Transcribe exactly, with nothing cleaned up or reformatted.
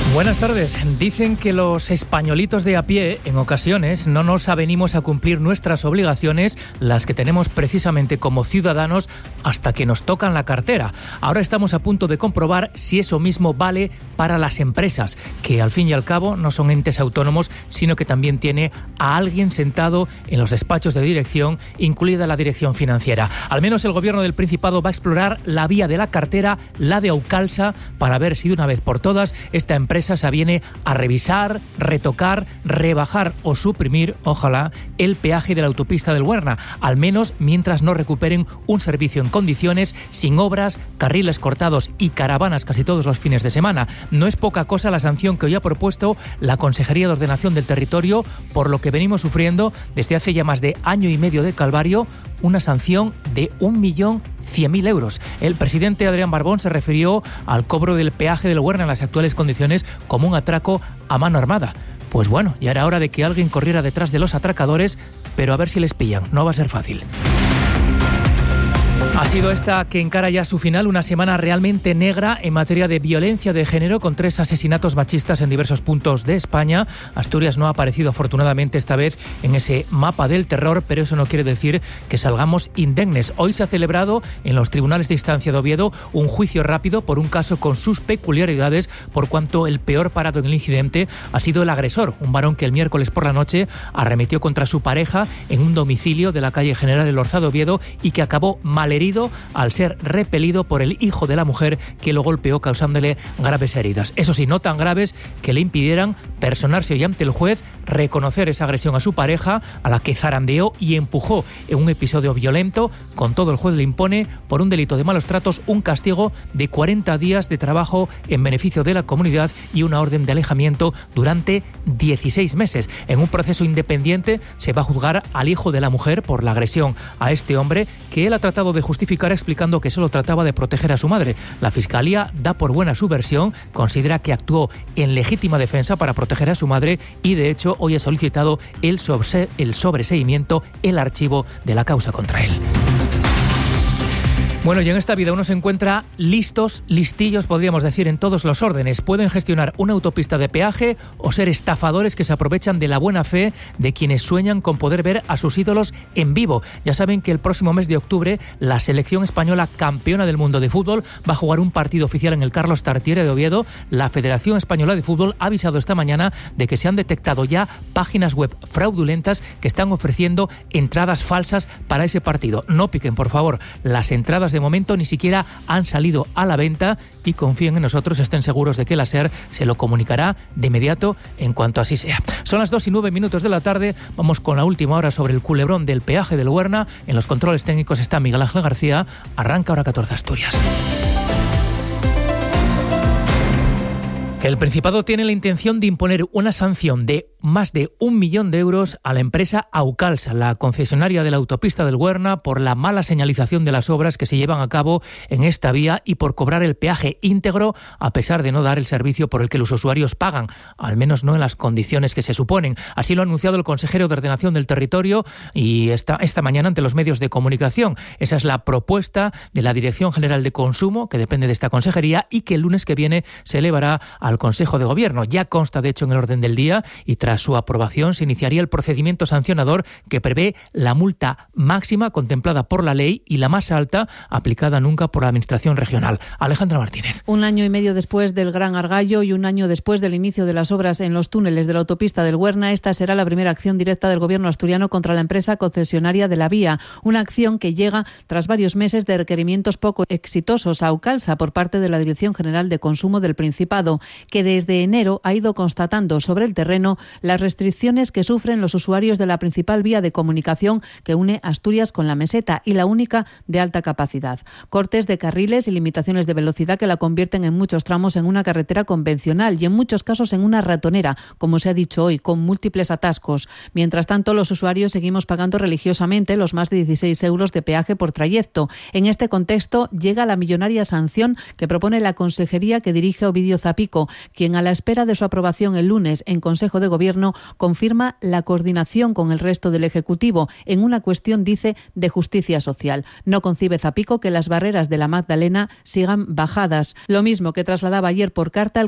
Buenas tardes. Dicen que los españolitos de a pie, en ocasiones, no nos avenimos a cumplir nuestras obligaciones, las que tenemos precisamente como ciudadanos, hasta que nos tocan la cartera. Ahora estamos a punto de comprobar si eso mismo vale para las empresas, que al fin y al cabo no son entes autónomos, sino que también tiene a alguien sentado en los despachos de dirección, incluida la dirección financiera. Al menos el gobierno del Principado va a explorar la vía de la cartera, la de Aucalsa, para ver si de una vez por todas esta empresa se viene a revisar, retocar, rebajar o suprimir, ojalá, el peaje de la autopista del Huerna, al menos mientras no recuperen un servicio en condiciones, sin obras, carriles cortados y caravanas casi todos los fines de semana. No es poca cosa la sanción que hoy ha propuesto la Consejería de Ordenación del Territorio por lo que venimos sufriendo desde hace ya más de año y medio de calvario, una sanción de un millón cien mil euros. El presidente Adrián Barbón se refirió al cobro del peaje del Huerna en las actuales condiciones como un atraco a mano armada. Pues bueno, ya era hora de que alguien corriera detrás de los atracadores, pero a ver si les pillan, no va a ser fácil. Ha sido esta que encara ya su final una semana realmente negra en materia de violencia de género, con tres asesinatos machistas en diversos puntos de España. Asturias no ha aparecido afortunadamente esta vez en ese mapa del terror, pero eso no quiere decir que salgamos indemnes. Hoy se ha celebrado en los tribunales de instancia de Oviedo un juicio rápido por un caso con sus peculiaridades, por cuanto el peor parado en el incidente ha sido el agresor, un varón que el miércoles por la noche arremetió contra su pareja en un domicilio de la calle General El Orzado de Oviedo y que acabó malherido al ser repelido por el hijo de la mujer, que lo golpeó causándole graves heridas. Eso sí, no tan graves que le impidieran personarse hoy ante el juez, reconocer esa agresión a su pareja, a la que zarandeó y empujó en un episodio violento. Con todo, el juez le impone, por un delito de malos tratos, un castigo de cuarenta días de trabajo en beneficio de la comunidad y una orden de alejamiento durante dieciséis meses. En un proceso independiente se va a juzgar al hijo de la mujer por la agresión a este hombre, que él ha tratado de justificar explicando que solo trataba de proteger a su madre. La Fiscalía da por buena su versión, considera que actuó en legítima defensa para proteger a su madre y, de hecho, hoy ha solicitado el, sobre, el sobreseimiento, el archivo de la causa contra él. Bueno, y en esta vida uno se encuentra listos, listillos, podríamos decir, en todos los órdenes. Pueden gestionar una autopista de peaje o ser estafadores que se aprovechan de la buena fe de quienes sueñan con poder ver a sus ídolos en vivo. Ya saben que el próximo mes de octubre la selección española campeona del mundo de fútbol va a jugar un partido oficial en el Carlos Tartiere de Oviedo. La Federación Española de Fútbol ha avisado esta mañana de que se han detectado ya páginas web fraudulentas que están ofreciendo entradas falsas para ese partido. No piquen, por favor. Las entradas de momento ni siquiera han salido a la venta y confíen en nosotros, estén seguros de que la SER se lo comunicará de inmediato en cuanto así sea. Son las dos y nueve minutos de la tarde, vamos con la última hora sobre el culebrón del peaje del Huerna. En los controles técnicos está Miguel Ángel García. Arranca Hora catorce Asturias. El Principado tiene la intención de imponer una sanción de más de un millón de euros a la empresa Aucalsa, la concesionaria de la autopista del Huerna, por la mala señalización de las obras que se llevan a cabo en esta vía y por cobrar el peaje íntegro a pesar de no dar el servicio por el que los usuarios pagan, al menos no en las condiciones que se suponen. Así lo ha anunciado el consejero de Ordenación del Territorio y esta, esta mañana ante los medios de comunicación. Esa es la propuesta de la Dirección General de Consumo, que depende de esta consejería y que el lunes que viene se elevará al Consejo de Gobierno. Ya consta, de hecho, en el orden del día y tras su aprobación se iniciaría el procedimiento sancionador que prevé la multa máxima contemplada por la ley y la más alta aplicada nunca por la Administración regional. Alejandra Martínez. Un año y medio después del Gran Argallo y un año después del inicio de las obras en los túneles de la autopista del Huerna, esta será la primera acción directa del Gobierno asturiano contra la empresa concesionaria de la vía. Una acción que llega tras varios meses de requerimientos poco exitosos a Aucalsa por parte de la Dirección General de Consumo del Principado, que desde enero ha ido constatando sobre el terreno las restricciones que sufren los usuarios de la principal vía de comunicación que une Asturias con la meseta y la única de alta capacidad. Cortes de carriles y limitaciones de velocidad que la convierten en muchos tramos en una carretera convencional y en muchos casos en una ratonera, como se ha dicho hoy, con múltiples atascos. Mientras tanto, los usuarios seguimos pagando religiosamente los más de dieciséis euros de peaje por trayecto. En este contexto llega la millonaria sanción que propone la consejería que dirige Ovidio Zapico, quien a la espera de su aprobación el lunes en Consejo de Gobierno confirma la coordinación con el resto del Ejecutivo en una cuestión, dice, de justicia social. No concibe Zapico que las barreras de la Magdalena sigan bajadas. Lo mismo que trasladaba ayer por carta el